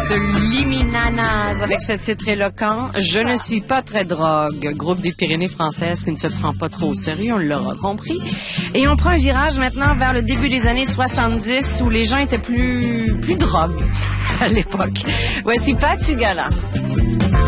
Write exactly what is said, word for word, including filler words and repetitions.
de Liminanas avec ce titre éloquent. Je ne suis pas très drogue. Groupe des Pyrénées françaises qui ne se prend pas trop au sérieux, on l'aura compris. Et on prend un virage maintenant vers le début des années soixante-dix où les gens étaient plus, plus drogue à l'époque. Voici Pat Sigala.